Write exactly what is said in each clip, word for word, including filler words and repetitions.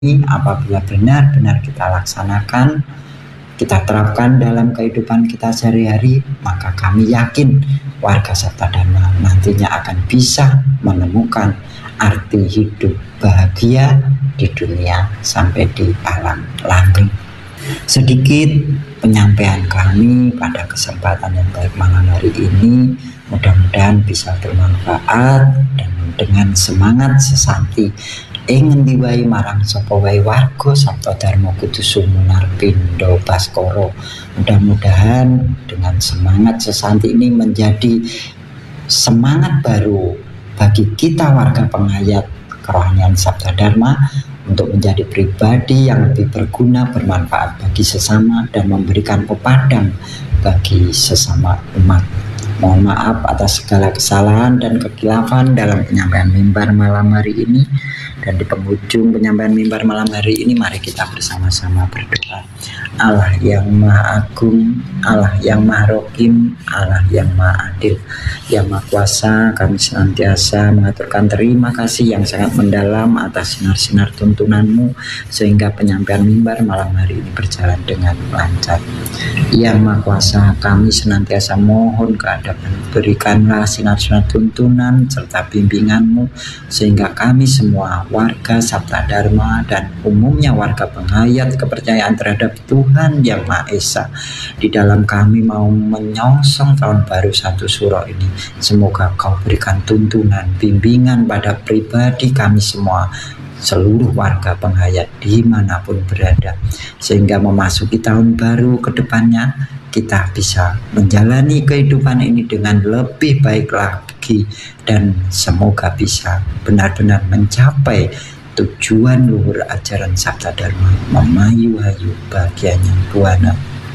apabila benar-benar kita laksanakan, kita terapkan dalam kehidupan kita sehari-hari, maka kami yakin warga Sabta Dharma nantinya akan bisa menemukan arti hidup bahagia di dunia sampai di alam langgeng. Sedikit penyampaian kami pada kesempatan yang baik malam hari ini, mudah-mudahan bisa bermanfaat dan dengan semangat sesanti ing diwai marang sapa wae warga Sabta Dharma Kudu Sumunar Pindo Baskoro. Mudah-mudahan dengan semangat sesanti ini menjadi semangat baru bagi kita warga penghayat kerohanian Sabta Dharma untuk menjadi pribadi yang lebih berguna, bermanfaat bagi sesama dan memberikan pepadang bagi sesama umat. Mohon maaf atas segala kesalahan dan kekhilafan dalam penyampaian mimbar malam hari ini. Dan di penghujung penyampaian mimbar malam hari ini, mari kita bersama-sama berdoa. Allah yang Maha Agung, Allah yang Maha Rohim, Allah yang Maha Adil, yang Maha Kuasa, kami senantiasa mengaturkan terima kasih yang sangat mendalam atas sinar-sinar tuntunanmu, sehingga penyampaian mimbar malam hari ini berjalan dengan lancar. Yang Maha Kuasa, kami senantiasa mohon kehadapan, berikanlah sinar-sinar tuntunan serta bimbinganmu, sehingga kami semua warga Sabta Dharma dan umumnya warga penghayat kepercayaan terhadap Tuhan Yang Maha Esa di dalam kami mau menyongsong tahun baru satu suro ini, semoga kau berikan tuntunan bimbingan pada pribadi kami semua, seluruh warga penghayat dimanapun berada, sehingga memasuki tahun baru ke depannya kita bisa menjalani kehidupan ini dengan lebih baik lagi, dan semoga bisa benar-benar mencapai tujuan luhur ajaran Sabta Dharma, memayu-hayu bahagianya buana.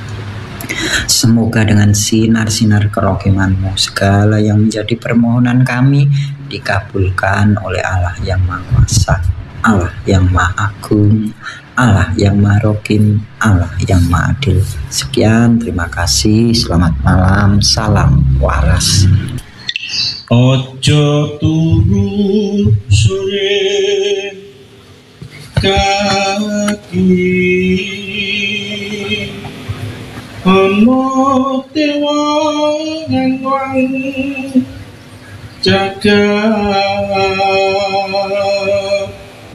Semoga dengan sinar-sinar kerohimanmu segala yang menjadi permohonan kami dikabulkan oleh Allah yang Maha Kuasa, Allah yang Maha Agung, Allah yang Maha Rohim, Allah yang Maha Adil. Sekian, terima kasih, selamat malam, salam waras. Ojo turu sore kaki ono tewa ngangwang jagat